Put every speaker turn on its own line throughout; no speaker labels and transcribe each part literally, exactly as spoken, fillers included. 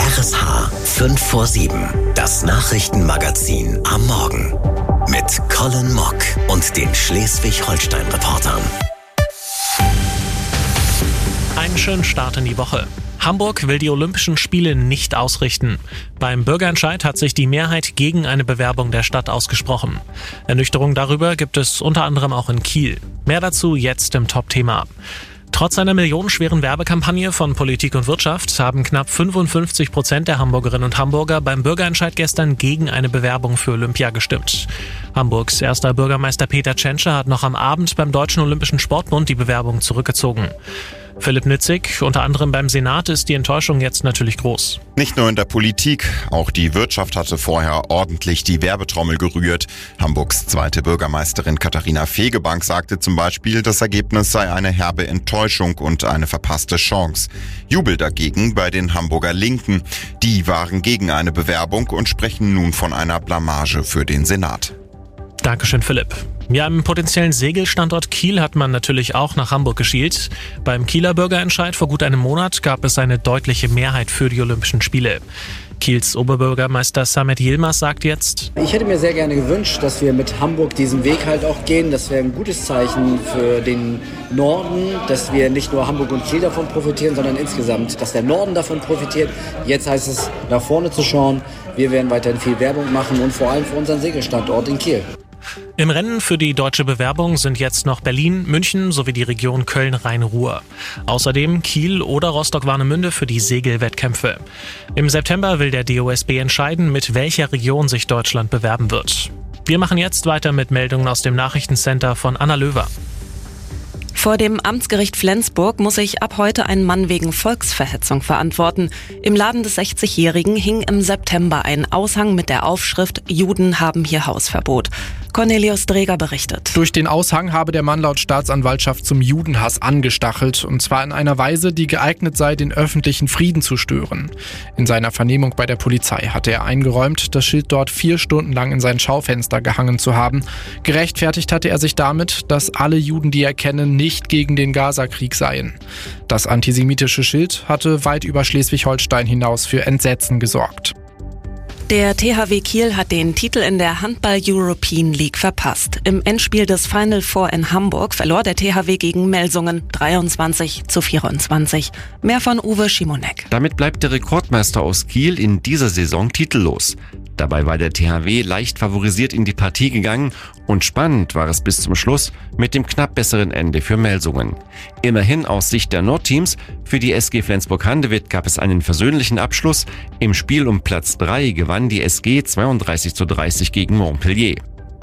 R S H fünf vor sieben, das Nachrichtenmagazin am Morgen. Mit Colin Mock und den Schleswig-Holstein-Reportern.
Einen schönen Start in die Woche. Hamburg will die Olympischen Spiele nicht ausrichten. Beim Bürgerentscheid hat sich die Mehrheit gegen eine Bewerbung der Stadt ausgesprochen. Ernüchterung darüber gibt es unter anderem auch in Kiel. Mehr dazu jetzt im Top-Thema. Trotz einer millionenschweren Werbekampagne von Politik und Wirtschaft haben knapp fünfundfünfzig Prozent der Hamburgerinnen und Hamburger beim Bürgerentscheid gestern gegen eine Bewerbung für Olympia gestimmt. Hamburgs erster Bürgermeister Peter Tschentscher hat noch am Abend beim Deutschen Olympischen Sportbund die Bewerbung zurückgezogen. Philipp Nützig, unter anderem beim Senat, ist die Enttäuschung jetzt natürlich groß.
Nicht nur in der Politik, auch die Wirtschaft hatte vorher ordentlich die Werbetrommel gerührt. Hamburgs zweite Bürgermeisterin Katharina Fegebank sagte zum Beispiel, das Ergebnis sei eine herbe Enttäuschung und eine verpasste Chance. Jubel dagegen bei den Hamburger Linken. Die waren gegen eine Bewerbung und sprechen nun von einer Blamage für den Senat.
Dankeschön, Philipp. Ja, im potenziellen Segelstandort Kiel hat man natürlich auch nach Hamburg geschielt. Beim Kieler Bürgerentscheid vor gut einem Monat gab es eine deutliche Mehrheit für die Olympischen Spiele. Kiels Oberbürgermeister Samet Yilmaz sagt jetzt:
Ich hätte mir sehr gerne gewünscht, dass wir mit Hamburg diesen Weg halt auch gehen. Das wäre ein gutes Zeichen für den Norden, dass wir nicht nur Hamburg und Kiel davon profitieren, sondern insgesamt, dass der Norden davon profitiert. Jetzt heißt es, nach vorne zu schauen. Wir werden weiterhin viel Werbung machen und vor allem für unseren Segelstandort in Kiel.
Im Rennen für die deutsche Bewerbung sind jetzt noch Berlin, München sowie die Region Köln-Rhein-Ruhr. Außerdem Kiel oder Rostock-Warnemünde für die Segelwettkämpfe. Im September will der D O S B entscheiden, mit welcher Region sich Deutschland bewerben wird. Wir machen jetzt weiter mit Meldungen aus dem Nachrichtencenter von Anna Löwer.
Vor dem Amtsgericht Flensburg muss sich ab heute ein Mann wegen Volksverhetzung verantworten. Im Laden des sechzigjährigen hing im September ein Aushang mit der Aufschrift „Juden haben hier Hausverbot". Cornelius Dreger berichtet.
Durch den Aushang habe der Mann laut Staatsanwaltschaft zum Judenhass angestachelt, und zwar in einer Weise, die geeignet sei, den öffentlichen Frieden zu stören. In seiner Vernehmung bei der Polizei hatte er eingeräumt, das Schild dort vier Stunden lang in sein Schaufenster gehangen zu haben. Gerechtfertigt hatte er sich damit, dass alle Juden, die er kenne, nicht gegen den Gaza-Krieg seien. Das antisemitische Schild hatte weit über Schleswig-Holstein hinaus für Entsetzen gesorgt.
Der T H W Kiel hat den Titel in der Handball-European League verpasst. Im Endspiel des Final Four in Hamburg verlor der T H W gegen Melsungen dreiundzwanzig zu vierundzwanzig. Mehr von Uwe Schimonek.
Damit bleibt der Rekordmeister aus Kiel in dieser Saison titellos. Dabei war der T H W leicht favorisiert in die Partie gegangen und spannend war es bis zum Schluss mit dem knapp besseren Ende für Melsungen. Immerhin aus Sicht der Nordteams, für die S G Flensburg-Handewitt gab es einen versöhnlichen Abschluss. Im Spiel um Platz drei gewann die S G zweiunddreißig zu dreißig gegen Montpellier.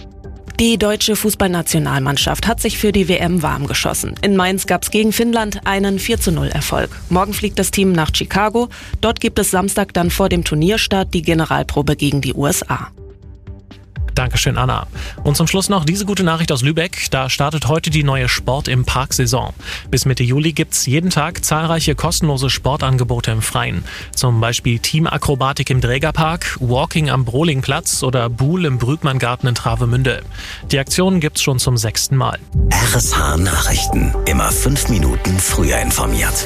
Die deutsche Fußballnationalmannschaft hat sich für die W M warm geschossen. In Mainz gab es gegen Finnland einen vier zu null Erfolg. Morgen fliegt das Team nach Chicago. Dort gibt es Samstag dann vor dem Turnierstart die Generalprobe gegen die U S A.
Dankeschön, Anna. Und zum Schluss noch diese gute Nachricht aus Lübeck. Da startet heute die neue Sport im Park-Saison. Bis Mitte Juli gibt's jeden Tag zahlreiche kostenlose Sportangebote im Freien. Zum Beispiel Teamakrobatik im Drägerpark, Walking am Brohlingplatz oder Buhl im Brügmanngarten in Travemünde. Die Aktion gibt's schon zum sechsten Mal.
R S H Nachrichten. Immer fünf Minuten früher informiert.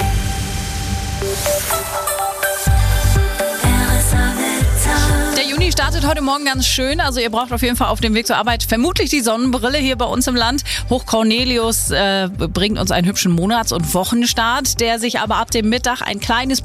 Der Juni startet heute Morgen ganz schön, also ihr braucht auf jeden Fall auf dem Weg zur Arbeit vermutlich die Sonnenbrille hier bei uns im Land. Hoch Cornelius äh, bringt uns einen hübschen Monats- und Wochenstart, der sich aber ab dem Mittag ein kleines